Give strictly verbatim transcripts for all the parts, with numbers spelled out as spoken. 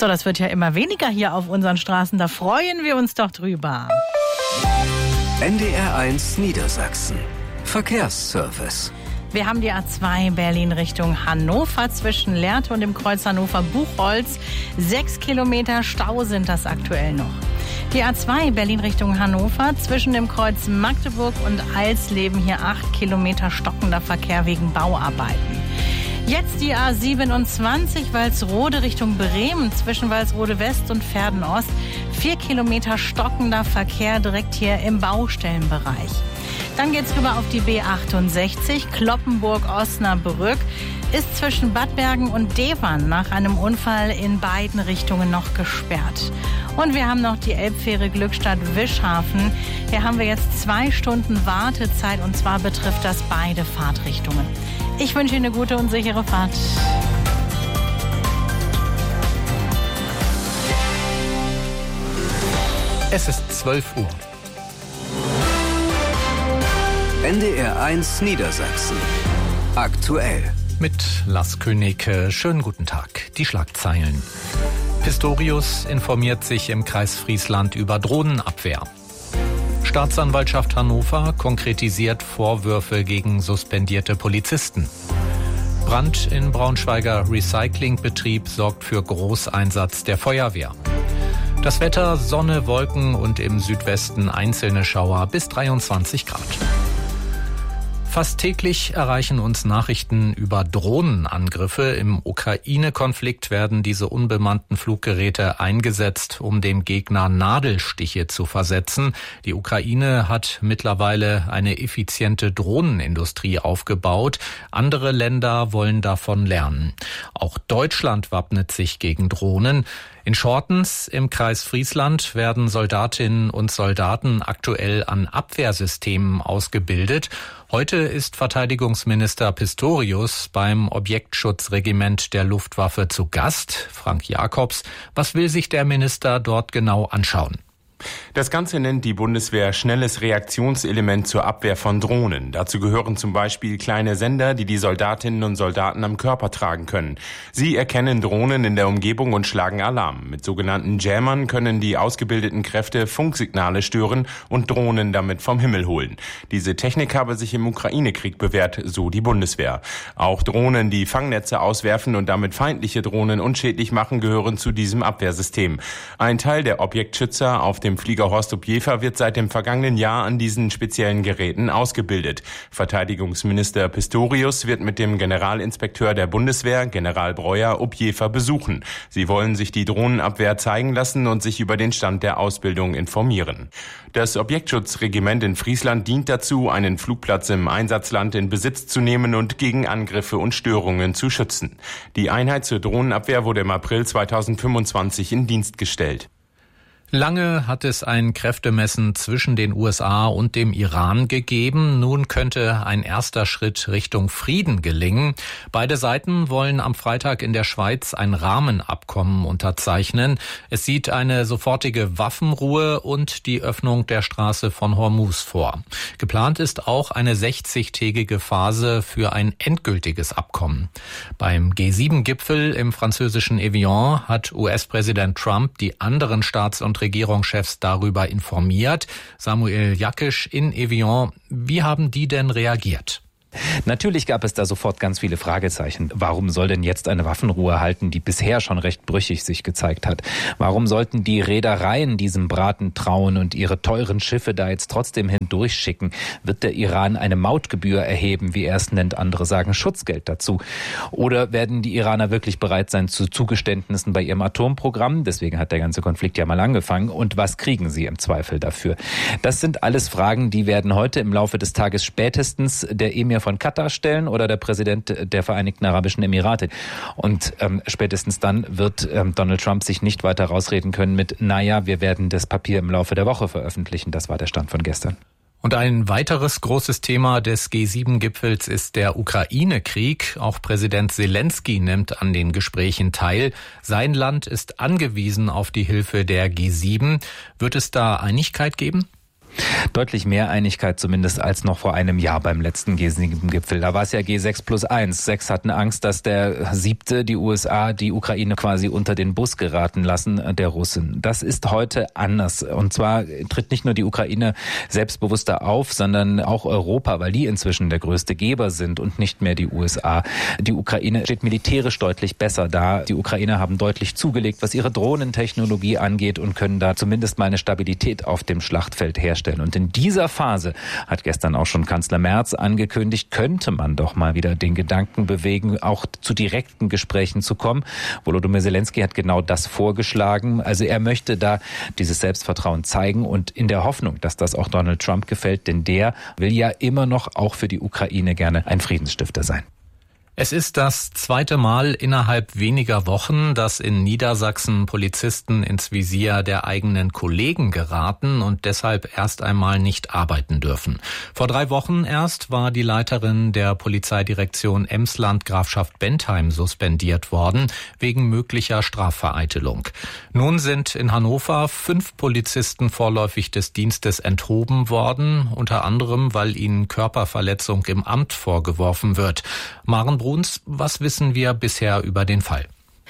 So, das wird ja immer weniger hier auf unseren Straßen. Da freuen wir uns doch drüber. N D R eins Niedersachsen. Verkehrsservice. Wir haben die A zwei Berlin Richtung Hannover zwischen Lehrte und dem Kreuz Hannover-Buchholz. Sechs Kilometer Stau sind das aktuell noch. Die A zwei Berlin Richtung Hannover zwischen dem Kreuz Magdeburg und Alsleben. Hier acht Kilometer stockender Verkehr wegen Bauarbeiten. Jetzt die A siebenundzwanzig Walsrode Richtung Bremen zwischen Walsrode West und Verden Ost. Vier Kilometer stockender Verkehr direkt hier im Baustellenbereich. Dann geht's rüber auf die B achtundsechzig, Cloppenburg-Osnabrück, ist zwischen Bad Bergen und Devern nach einem Unfall in beiden Richtungen noch gesperrt. Und wir haben noch die Elbfähre Glückstadt-Wischhafen. Hier haben wir jetzt zwei Stunden Wartezeit und zwar betrifft das beide Fahrtrichtungen. Ich wünsche Ihnen eine gute und sichere Fahrt. Es ist zwölf Uhr. N D R eins Niedersachsen. Aktuell. Mit Lars König. Schönen guten Tag. Die Schlagzeilen. Pistorius informiert sich im Kreis Friesland über Drohnenabwehr. Staatsanwaltschaft Hannover konkretisiert Vorwürfe gegen suspendierte Polizisten. Brand in Braunschweiger Recyclingbetrieb sorgt für Großeinsatz der Feuerwehr. Das Wetter, Sonne, Wolken und im Südwesten einzelne Schauer bis dreiundzwanzig Grad. Fast täglich erreichen uns Nachrichten über Drohnenangriffe. Im Ukraine-Konflikt werden diese unbemannten Fluggeräte eingesetzt, um dem Gegner Nadelstiche zu versetzen. Die Ukraine hat mittlerweile eine effiziente Drohnenindustrie aufgebaut. Andere Länder wollen davon lernen. Auch Deutschland wappnet sich gegen Drohnen. In Schortens im Kreis Friesland werden Soldatinnen und Soldaten aktuell an Abwehrsystemen ausgebildet. Heute ist Verteidigungsminister Pistorius beim Objektschutzregiment der Luftwaffe zu Gast. Frank Jakobs, was will sich der Minister dort genau anschauen? Das Ganze nennt die Bundeswehr schnelles Reaktionselement zur Abwehr von Drohnen. Dazu gehören zum Beispiel kleine Sender, die die Soldatinnen und Soldaten am Körper tragen können. Sie erkennen Drohnen in der Umgebung und schlagen Alarm. Mit sogenannten Jammern können die ausgebildeten Kräfte Funksignale stören und Drohnen damit vom Himmel holen. Diese Technik habe sich im Ukraine-Krieg bewährt, so die Bundeswehr. Auch Drohnen, die Fangnetze auswerfen und damit feindliche Drohnen unschädlich machen, gehören zu diesem Abwehrsystem. Ein Teil der Objektschützer auf dem Flieger Horst Opjefer wird seit dem vergangenen Jahr an diesen speziellen Geräten ausgebildet. Verteidigungsminister Pistorius wird mit dem Generalinspekteur der Bundeswehr, General Breuer, Opjefer besuchen. Sie wollen sich die Drohnenabwehr zeigen lassen und sich über den Stand der Ausbildung informieren. Das Objektschutzregiment in Friesland dient dazu, einen Flugplatz im Einsatzland in Besitz zu nehmen und gegen Angriffe und Störungen zu schützen. Die Einheit zur Drohnenabwehr wurde im April zweitausendfünfundzwanzig in Dienst gestellt. Lange hat es ein Kräftemessen zwischen den U S A und dem Iran gegeben. Nun könnte ein erster Schritt Richtung Frieden gelingen. Beide Seiten wollen am Freitag in der Schweiz ein Rahmenabkommen unterzeichnen. Es sieht eine sofortige Waffenruhe und die Öffnung der Straße von Hormuz vor. Geplant ist auch eine sechzigtägige Phase für ein endgültiges Abkommen. Beim G sieben Gipfel im französischen Evian hat U S-Präsident Trump die anderen Staats- und Regierungschefs darüber informiert. Samuel Jakisch in Evian. Wie haben die denn reagiert? Natürlich gab es da sofort ganz viele Fragezeichen. Warum soll denn jetzt eine Waffenruhe halten, die bisher schon recht brüchig sich gezeigt hat? Warum sollten die Reedereien diesem Braten trauen und ihre teuren Schiffe da jetzt trotzdem hindurchschicken? Wird der Iran eine Mautgebühr erheben, wie er es nennt? Andere sagen Schutzgeld dazu. Oder werden die Iraner wirklich bereit sein zu Zugeständnissen bei ihrem Atomprogramm? Deswegen hat der ganze Konflikt ja mal angefangen. Und was kriegen sie im Zweifel dafür? Das sind alles Fragen, die werden heute im Laufe des Tages spätestens der Emir von Katar stellen oder der Präsident der Vereinigten Arabischen Emirate. Und ähm, spätestens dann wird ähm, Donald Trump sich nicht weiter rausreden können mit, naja, wir werden das Papier im Laufe der Woche veröffentlichen. Das war der Stand von gestern. Und ein weiteres großes Thema des G sieben Gipfels ist der Ukraine-Krieg. Auch Präsident Zelensky nimmt an den Gesprächen teil. Sein Land ist angewiesen auf die Hilfe der G sieben. Wird es da Einigkeit geben? Deutlich mehr Einigkeit zumindest als noch vor einem Jahr beim letzten G sieben Gipfel. Da war es ja G sechs plus eins. Sechs hatten Angst, dass der siebte, die U S A, die Ukraine quasi unter den Bus geraten lassen, der Russen. Das ist heute anders. Und zwar tritt nicht nur die Ukraine selbstbewusster auf, sondern auch Europa, weil die inzwischen der größte Geber sind und nicht mehr die U S A. Die Ukraine steht militärisch deutlich besser da. Die Ukrainer haben deutlich zugelegt, was ihre Drohnentechnologie angeht und können da zumindest mal eine Stabilität auf dem Schlachtfeld herstellen. Und in dieser Phase, hat gestern auch schon Kanzler Merz angekündigt, könnte man doch mal wieder den Gedanken bewegen, auch zu direkten Gesprächen zu kommen. Volodymyr Zelensky hat genau das vorgeschlagen. Also er möchte da dieses Selbstvertrauen zeigen und in der Hoffnung, dass das auch Donald Trump gefällt, denn der will ja immer noch auch für die Ukraine gerne ein Friedensstifter sein. Es ist das zweite Mal innerhalb weniger Wochen, dass in Niedersachsen Polizisten ins Visier der eigenen Kollegen geraten und deshalb erst einmal nicht arbeiten dürfen. Vor drei Wochen erst war die Leiterin der Polizeidirektion Emsland Grafschaft Bentheim suspendiert worden, wegen möglicher Strafvereitelung. Nun sind in Hannover fünf Polizisten vorläufig des Dienstes enthoben worden, unter anderem, weil ihnen Körperverletzung im Amt vorgeworfen wird. Maren Bruns, was wissen wir bisher über den Fall?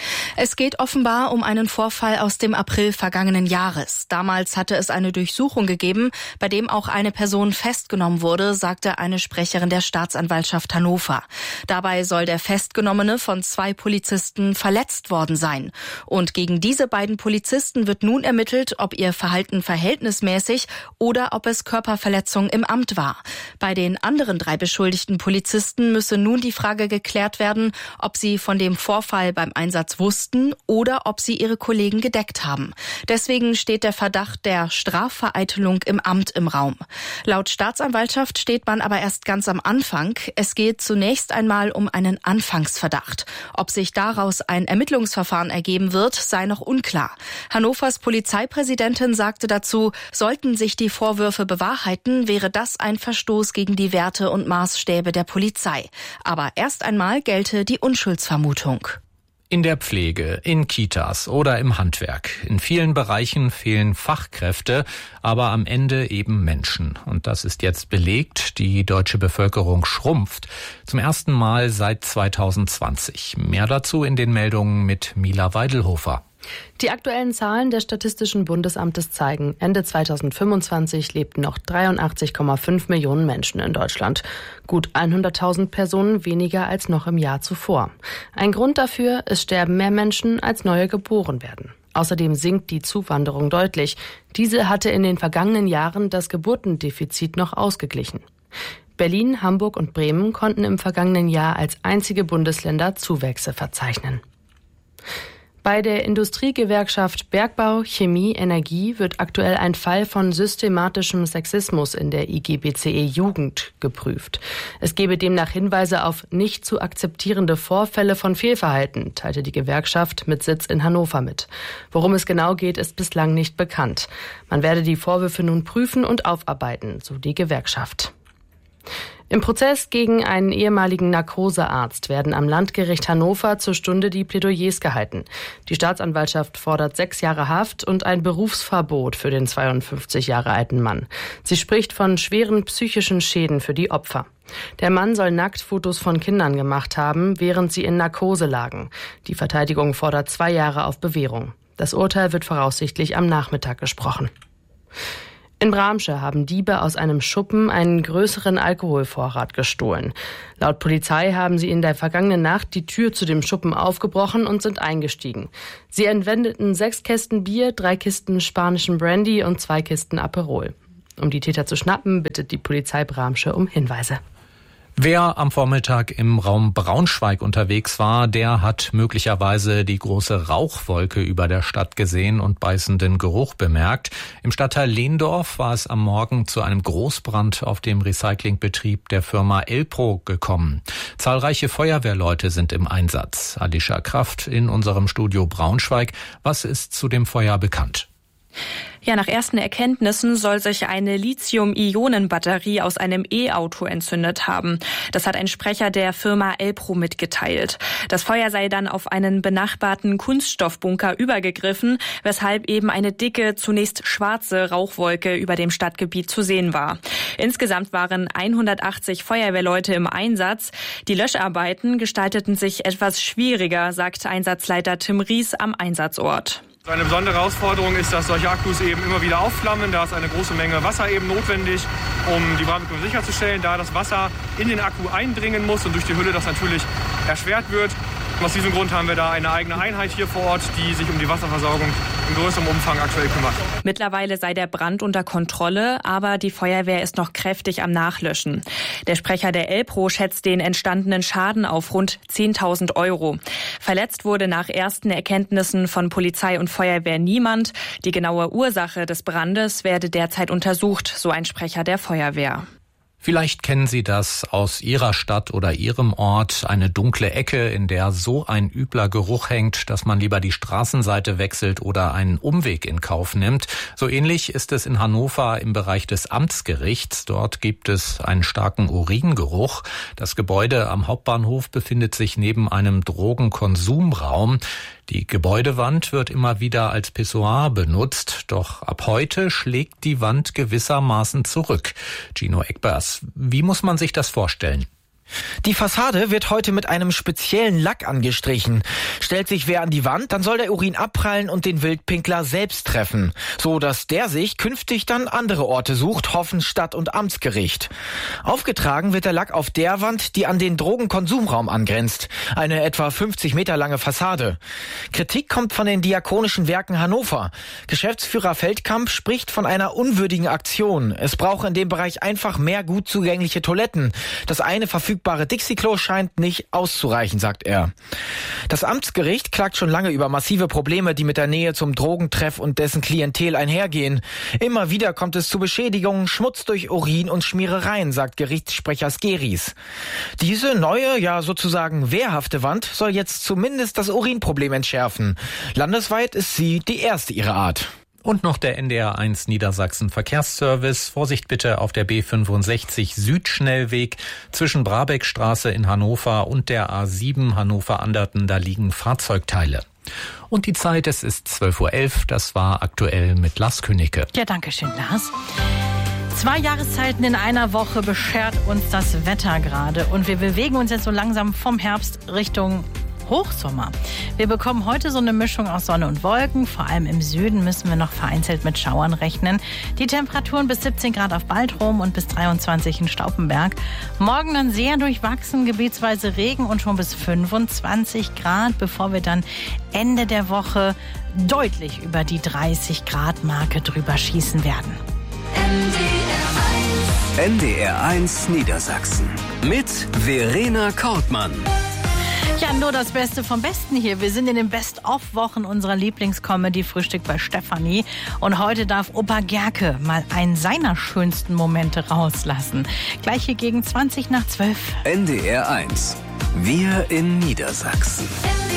Es geht offenbar um einen Vorfall aus dem April vergangenen Jahres. Damals hatte es eine Durchsuchung gegeben, bei dem auch eine Person festgenommen wurde, sagte eine Sprecherin der Staatsanwaltschaft Hannover. Dabei soll der Festgenommene von zwei Polizisten verletzt worden sein. Und gegen diese beiden Polizisten wird nun ermittelt, ob ihr Verhalten verhältnismäßig oder ob es Körperverletzung im Amt war. Bei den anderen drei beschuldigten Polizisten müsse nun die Frage geklärt werden, ob sie von dem Vorfall beim Einsatz wussten oder ob sie ihre Kollegen gedeckt haben. Deswegen steht der Verdacht der Strafvereitelung im Amt im Raum. Laut Staatsanwaltschaft steht man aber erst ganz am Anfang. Es geht zunächst einmal um einen Anfangsverdacht. Ob sich daraus ein Ermittlungsverfahren ergeben wird, sei noch unklar. Hannovers Polizeipräsidentin sagte dazu, sollten sich die Vorwürfe bewahrheiten, wäre das ein Verstoß gegen die Werte und Maßstäbe der Polizei. Aber erst einmal gelte die Unschuldsvermutung. In der Pflege, in Kitas oder im Handwerk. In vielen Bereichen fehlen Fachkräfte, aber am Ende eben Menschen. Und das ist jetzt belegt. Die deutsche Bevölkerung schrumpft. Zum ersten Mal seit zweitausendzwanzig. Mehr dazu in den Meldungen mit Mila Weidelhofer. Die aktuellen Zahlen des Statistischen Bundesamtes zeigen, Ende zweitausendfünfundzwanzig lebten noch dreiundachtzig Komma fünf Millionen Menschen in Deutschland. Gut hunderttausend Personen weniger als noch im Jahr zuvor. Ein Grund dafür, es sterben mehr Menschen, als neue geboren werden. Außerdem sinkt die Zuwanderung deutlich. Diese hatte in den vergangenen Jahren das Geburtendefizit noch ausgeglichen. Berlin, Hamburg und Bremen konnten im vergangenen Jahr als einzige Bundesländer Zuwächse verzeichnen. Bei der Industriegewerkschaft Bergbau, Chemie, Energie wird aktuell ein Fall von systematischem Sexismus in der I G B C E Jugend geprüft. Es gebe demnach Hinweise auf nicht zu akzeptierende Vorfälle von Fehlverhalten, teilte die Gewerkschaft mit Sitz in Hannover mit. Worum es genau geht, ist bislang nicht bekannt. Man werde die Vorwürfe nun prüfen und aufarbeiten, so die Gewerkschaft. Im Prozess gegen einen ehemaligen Narkosearzt werden am Landgericht Hannover zur Stunde die Plädoyers gehalten. Die Staatsanwaltschaft fordert sechs Jahre Haft und ein Berufsverbot für den zweiundfünfzig Jahre alten Mann. Sie spricht von schweren psychischen Schäden für die Opfer. Der Mann soll Nacktfotos von Kindern gemacht haben, während sie in Narkose lagen. Die Verteidigung fordert zwei Jahre auf Bewährung. Das Urteil wird voraussichtlich am Nachmittag gesprochen. In Bramsche haben Diebe aus einem Schuppen einen größeren Alkoholvorrat gestohlen. Laut Polizei haben sie in der vergangenen Nacht die Tür zu dem Schuppen aufgebrochen und sind eingestiegen. Sie entwendeten sechs Kästen Bier, drei Kisten spanischen Brandy und zwei Kisten Aperol. Um die Täter zu schnappen, bittet die Polizei Bramsche um Hinweise. Wer am Vormittag im Raum Braunschweig unterwegs war, der hat möglicherweise die große Rauchwolke über der Stadt gesehen und beißenden Geruch bemerkt. Im Stadtteil Lehndorf war es am Morgen zu einem Großbrand auf dem Recyclingbetrieb der Firma Elpro gekommen. Zahlreiche Feuerwehrleute sind im Einsatz. Alicia Kraft in unserem Studio Braunschweig. Was ist zu dem Feuer bekannt? Ja, nach ersten Erkenntnissen soll sich eine Lithium-Ionen-Batterie aus einem E-Auto entzündet haben. Das hat ein Sprecher der Firma Elpro mitgeteilt. Das Feuer sei dann auf einen benachbarten Kunststoffbunker übergegriffen, weshalb eben eine dicke, zunächst schwarze Rauchwolke über dem Stadtgebiet zu sehen war. Insgesamt waren hundertachtzig Feuerwehrleute im Einsatz. Die Löscharbeiten gestalteten sich etwas schwieriger, sagt Einsatzleiter Tim Ries am Einsatzort. Eine besondere Herausforderung ist, dass solche Akkus eben immer wieder aufflammen. Da ist eine große Menge Wasser eben notwendig, um die Brandbekämpfung sicherzustellen. Da das Wasser in den Akku eindringen muss und durch die Hülle das natürlich erschwert wird. Aus diesem Grund haben wir da eine eigene Einheit hier vor Ort, die sich um die Wasserversorgung in größerem Umfang aktuell kümmert. Mittlerweile sei der Brand unter Kontrolle, aber die Feuerwehr ist noch kräftig am Nachlöschen. Der Sprecher der Elpro schätzt den entstandenen Schaden auf rund zehntausend Euro. Verletzt wurde nach ersten Erkenntnissen von Polizei und Feuerwehr niemand. Die genaue Ursache des Brandes werde derzeit untersucht, so ein Sprecher der Feuerwehr. Vielleicht kennen Sie das aus Ihrer Stadt oder Ihrem Ort, eine dunkle Ecke, in der so ein übler Geruch hängt, dass man lieber die Straßenseite wechselt oder einen Umweg in Kauf nimmt. So ähnlich ist es in Hannover im Bereich des Amtsgerichts. Dort gibt es einen starken Uringeruch. Das Gebäude am Hauptbahnhof befindet sich neben einem Drogenkonsumraum. Die Gebäudewand wird immer wieder als Pissoir benutzt, doch ab heute schlägt die Wand gewissermaßen zurück. Gino Eckbers, wie muss man sich das vorstellen? Die Fassade wird heute mit einem speziellen Lack angestrichen. Stellt sich wer an die Wand, dann soll der Urin abprallen und den Wildpinkler selbst treffen, so dass der sich künftig dann andere Orte sucht, hoffen Stadt- und Amtsgericht. Aufgetragen wird der Lack auf der Wand, die an den Drogenkonsumraum angrenzt, eine etwa fünfzig Meter lange Fassade. Kritik kommt von den Diakonischen Werken Hannover. Geschäftsführer Feldkamp spricht von einer unwürdigen Aktion. Es brauche in dem Bereich einfach mehr gut zugängliche Toiletten. Das eine verfügbare Dixie-Klo scheint nicht auszureichen, sagt er. Das Amtsgericht klagt schon lange über massive Probleme, die mit der Nähe zum Drogentreff und dessen Klientel einhergehen. Immer wieder kommt es zu Beschädigungen, Schmutz durch Urin und Schmierereien, sagt Gerichtssprecher Skeris. Diese neue, ja sozusagen wehrhafte Wand soll jetzt zumindest das Urinproblem entschärfen. Landesweit ist sie die erste ihrer Art. Und noch der N D R eins Niedersachsen Verkehrsservice. Vorsicht bitte auf der B fünfundsechzig Südschnellweg zwischen Brabeckstraße in Hannover und der A sieben Hannover-Anderten. Da liegen Fahrzeugteile. Und die Zeit, es ist zwölf Uhr elf. Das war aktuell mit Lars Königke. Ja, danke schön, Lars. Zwei Jahreszeiten in einer Woche beschert uns das Wetter gerade. Und wir bewegen uns jetzt so langsam vom Herbst Richtung Hochsommer. Wir bekommen heute so eine Mischung aus Sonne und Wolken. Vor allem im Süden müssen wir noch vereinzelt mit Schauern rechnen. Die Temperaturen bis siebzehn Grad auf Baltrum und bis dreiundzwanzig in Stauffenberg. Morgen dann sehr durchwachsen, gebietsweise Regen und schon bis fünfundzwanzig Grad, bevor wir dann Ende der Woche deutlich über die dreißig Grad Marke drüber schießen werden. N D R eins Niedersachsen mit Verena Kortmann. Ja, nur das Beste vom Besten hier. Wir sind in den Best-of-Wochen unserer Lieblingscomedy-Frühstück bei Stefanie. Und heute darf Opa Gerke mal einen seiner schönsten Momente rauslassen. Gleich hier gegen zwanzig nach zwölf. N D R eins. Wir in Niedersachsen.